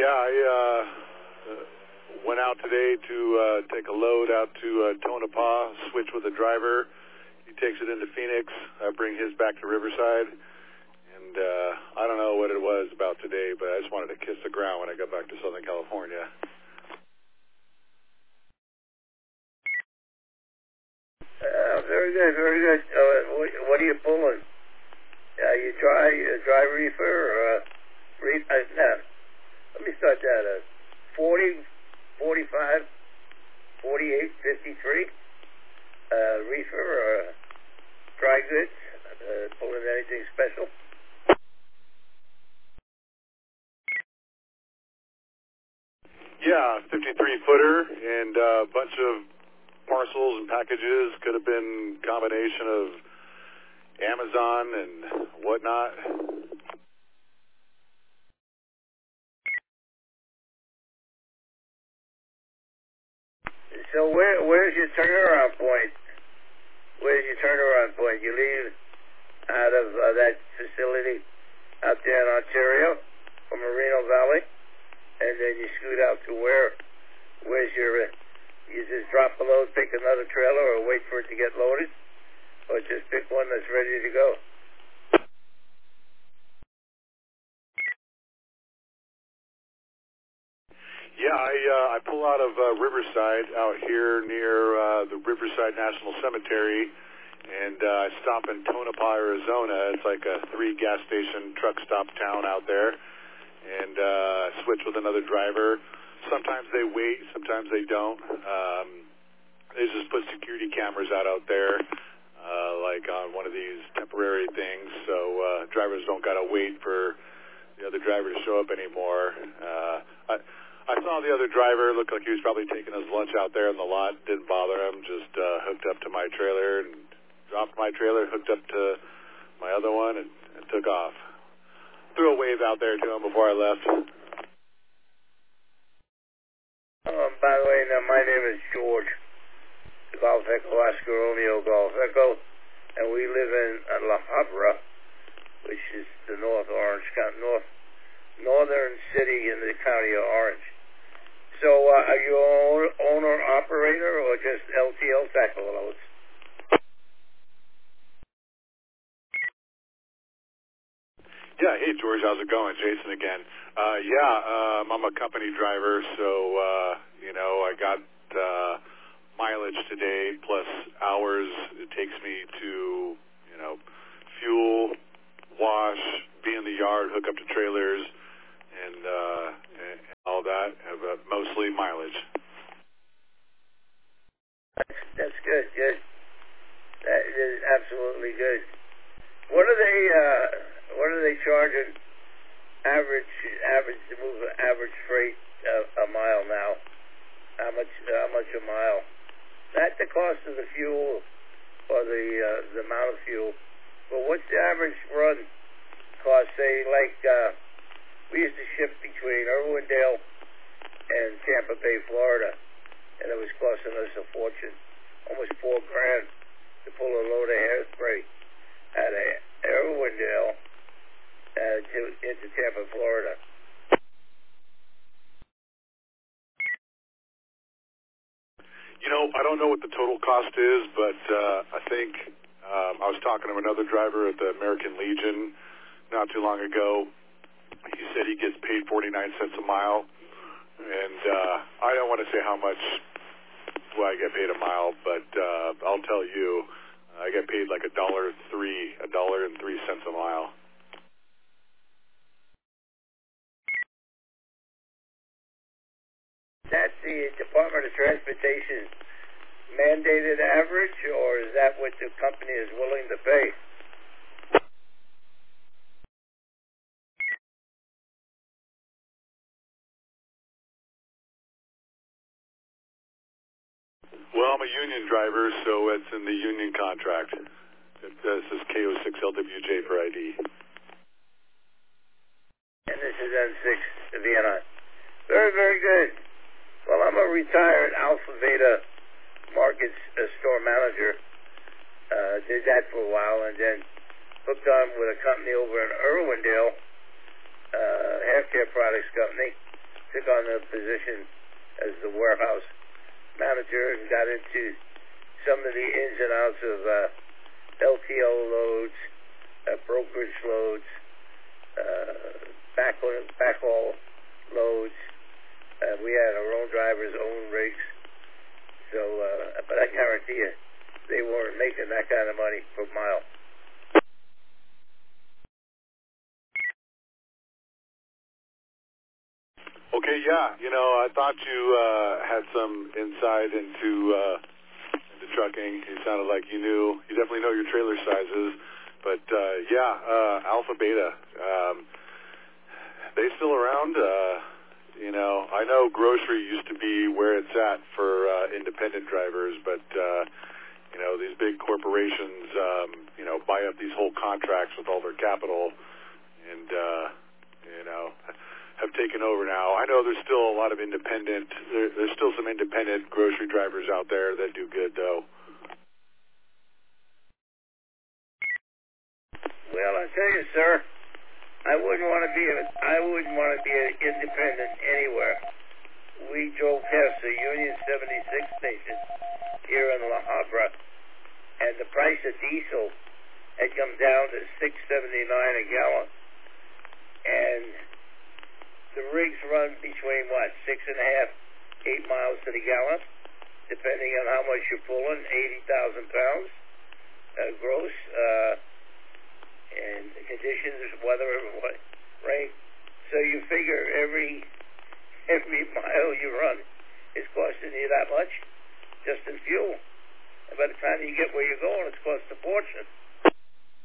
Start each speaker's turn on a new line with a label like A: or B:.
A: Yeah, I went out today to take a load out to Tonopah, switch with a driver. He takes it into Phoenix. I bring his back to Riverside. And I don't know what it was about today, but I just wanted to kiss the ground when I got back to Southern California.
B: Very good, very good. What are you pulling? You dry reefer or let me start that. 40, 45, 48, 53. Reefer or dry goods? Pulling anything special?
A: Yeah, 53-footer and a bunch of parcels and packages. Could have been a combination of Amazon and whatnot.
B: So where's your turnaround point? Where's your turnaround point? You leave out of that facility out there in Ontario from Moreno Valley, and then you scoot out to where's your, you just drop a load, pick another trailer, or wait for it to get loaded, or just pick one that's ready to go?
A: Yeah, I pull out of Riverside out here near the Riverside National Cemetery, and I stop in Tonopah, Arizona. It's like a 3 gas station truck stop town out there, and switch with another driver. Sometimes they wait, sometimes they don't. They just put security cameras out there, like on one of these temporary things, so drivers don't gotta wait for the other driver to show up anymore. I saw the other driver, looked like he was probably taking his lunch out there in the lot. Didn't bother him, just hooked up to my trailer and dropped my trailer, hooked up to my other one, and took off. Threw a wave out there to him before I left.
B: By the way, now my name is George, Golf Echo, Oscar Romeo Golf Echo, and we live in La Habra, which is the northern city in the county of Orange. So are you owner operator or just LTL tackle loads?
A: Yeah, hey George, how's it going? Jason again. I'm a company driver, so I got mileage today plus hours it takes me to fuel, wash, be in the yard, hook up to trailers, and all that. Have mostly mileage.
B: That's good. Good. That is absolutely good. What are they charging average to move an average freight a mile now? How much a mile? Not the cost of the fuel or the amount of fuel, but what's the average run cost? Say like we used to ship between Irwindale and Tampa Bay, Florida, and it was costing us a fortune, almost $4,000 to pull a load of hairspray out of Irwindale into Tampa, Florida.
A: I don't know what the total cost is, but I think I was talking to another driver at the American Legion not too long ago. He said he gets paid 49 cents a mile, and I don't want to say how much I get paid a mile, but I'll tell you, I get paid like $1.03 a mile.
B: That's the Department of Transportation mandated average, or is that what the company is willing to pay?
A: Well, I'm a union driver, so it's in the union contract. It says KO6LWJ for ID.
B: And this is N6 Vienna. Very, very good. Well, I'm a retired Alpha Beta Markets store manager. Did that for a while, and then hooked on with a company over in Irwindale, healthcare products company, took on the position as the warehouse manager and got into some of the ins and outs of LTO loads, brokerage loads, backhaul loads. We had our own drivers, own rigs. So, but I guarantee you, they weren't making that kind of money per mile.
A: Okay, yeah. You know, I thought you had some insight into trucking. You sounded like you knew. You definitely know your trailer sizes. But Alpha Beta, they still around? You know, I know grocery used to be where it's at for independent drivers, but you know, these big corporations, you know, buy up these whole contracts with all their capital, and you know, have taken over now. I know there's still a lot of independent. There's still some independent grocery drivers out there that do good, though.
B: Well, I tell you, sir, I wouldn't want to be an independent anywhere. We drove past the Union 76 station here in La Habra, and the price of diesel had come down to $6.79 a gallon, and the rigs run between 6.5, 8 miles to the gallon, depending on how much you're pulling, 80,000 pounds gross. And the conditions, weather, rain. So you figure every mile you run is costing you that much just in fuel. And by the time you get where you're going, it's cost a fortune.